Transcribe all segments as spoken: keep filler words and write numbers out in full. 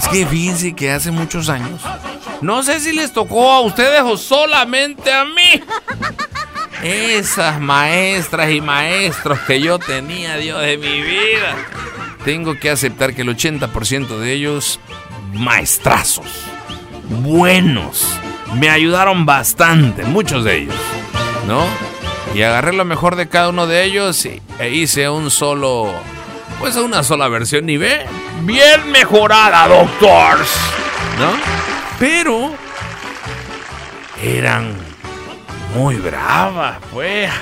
que fíjense que hace muchos años, no sé si les tocó a ustedes o solamente a mí, esas maestras y maestros que yo tenía, Dios de mi vida. Tengo que aceptar que el ochenta por ciento de ellos, maestrazos, buenos, me ayudaron bastante, muchos de ellos, ¿no? Y agarré lo mejor de cada uno de ellos e hice un solo, pues una sola versión nivel, bien mejorada, doctors, ¿no? Pero eran muy bravas, pues.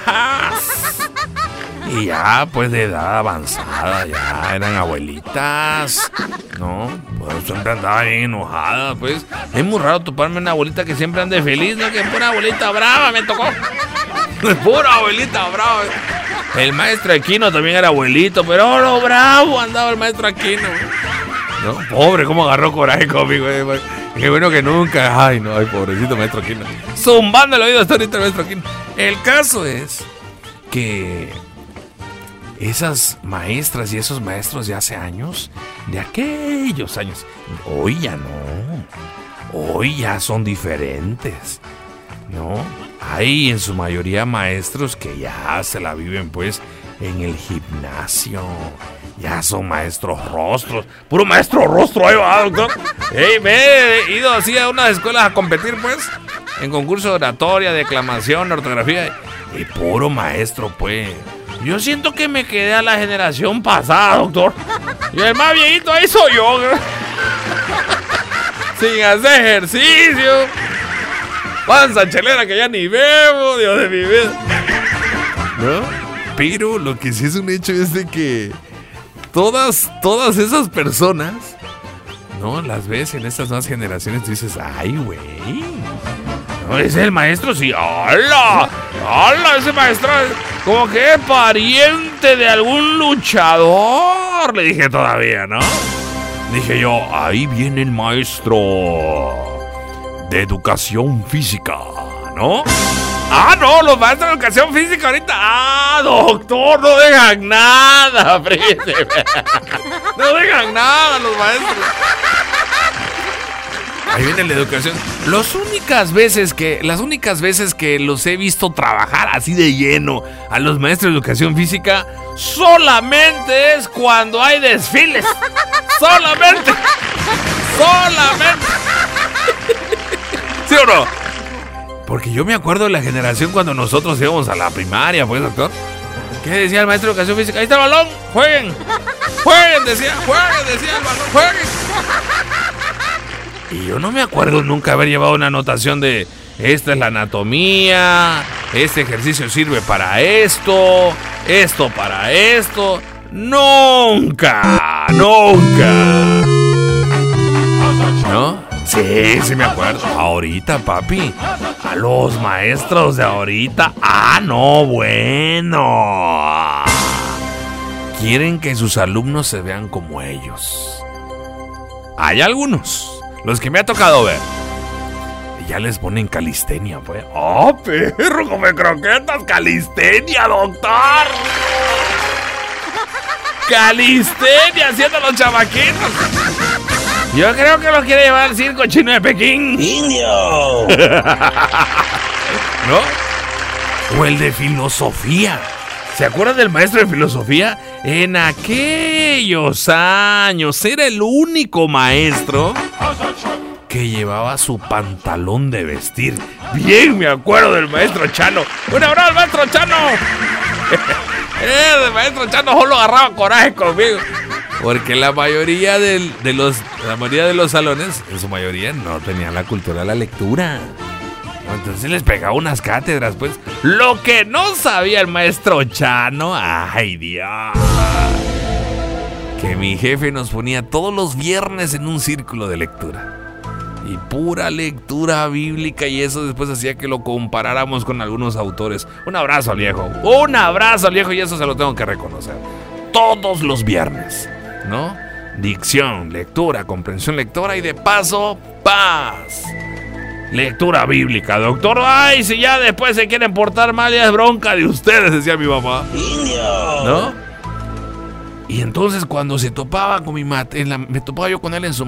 Y ya, pues de edad avanzada, ya eran abuelitas, ¿no? Pues siempre andaba bien enojada, pues. Es muy raro toparme una abuelita que siempre ande feliz, ¿no? Que pura abuelita brava me tocó. Pura abuelita brava. El maestro Aquino también era abuelito, pero no, bravo andaba el maestro Aquino, ¿no? Pobre, cómo agarró coraje conmigo, eh. Qué bueno que nunca. Ay, no, ay, pobrecito maestro Aquino. Zumbando el oído hasta ahorita el maestro Aquino. El caso es que esas maestras y esos maestros de hace años, de aquellos años, hoy ya no. Hoy ya son diferentes, ¿no? Hay en su mayoría maestros que ya se la viven, pues, en el gimnasio. Ya son maestros rostros. Puro maestro rostro, ahí va, doctor. Hey, me he ido así a unas escuelas a competir, pues, en concurso de oratoria, declamación, ortografía. Y puro maestro, pues. Yo siento que me quedé a la generación pasada, doctor. Y el más viejito ahí soy yo, ¿no? Sin hacer ejercicio. Panza chelera que ya ni bebo, Dios de mi vida, ¿no? Pero lo que sí es un hecho es de que Todas, todas esas personas, ¿no? Las ves en estas nuevas generaciones, tú dices, ay, güey. ¿No es el maestro? Sí, ¡hala! ¡Hala! Ese maestro, como que es pariente de algún luchador. Le dije todavía, ¿no? Dije yo, ahí viene el maestro de educación física, ¿no? Ah, no, los maestros de educación física ahorita. Ah, doctor, no dejan nada, príncipe. No dejan nada los maestros. Ahí viene la educación. Las únicas veces que, las únicas veces que los he visto trabajar así de lleno a los maestros de educación física, solamente es cuando hay desfiles. Solamente. Solamente. ¿Sí o no? Porque yo me acuerdo de la generación cuando nosotros íbamos a la primaria, pues, doctor. ¿Qué decía el maestro de educación física? Ahí está el balón, jueguen. Jueguen, decía, jueguen, decía el balón, jueguen. Y yo no me acuerdo nunca haber llevado una anotación de esta es la anatomía, este ejercicio sirve para esto, esto para esto. Nunca, nunca. ¿No? Sí, sí me acuerdo. Ahorita, papi. A los maestros de ahorita. Ah, no, bueno. Quieren que sus alumnos se vean como ellos. Hay algunos, los que me ha tocado ver, y ya les ponen calistenia, pues. ¡Oh, perro, come croquetas! ¡Calistenia, doctor! ¡Calistenia! Haciendo los chamaquitos. Yo creo que lo quiere llevar al circo chino de Pekín. ¡Indio! ¿No? O el de filosofía. ¿Se acuerdan del maestro de filosofía? En aquellos años era el único maestro que llevaba su pantalón de vestir. Bien me acuerdo del maestro Chano. ¡Un abrazo, maestro Chano! El maestro Chano solo agarraba coraje conmigo. Porque la mayoría de, de los la mayoría de los salones, en su mayoría, no tenían la cultura de la lectura. Entonces les pegaba unas cátedras, pues. Lo que no sabía el maestro Chano, ¡ay, Dios! Que mi jefe nos ponía todos los viernes en un círculo de lectura. Y pura lectura bíblica, y eso después hacía que lo comparáramos con algunos autores. Un abrazo al viejo, un abrazo al viejo, y eso se lo tengo que reconocer. Todos los viernes, ¿no? Dicción, lectura, comprensión lectora y de paso, paz. Lectura bíblica, doctor. Ay, si ya después se quieren portar mal, ya es bronca de ustedes, decía mi mamá. ¿No? Y entonces cuando se topaba con mi mat, en la, me topaba yo con él en su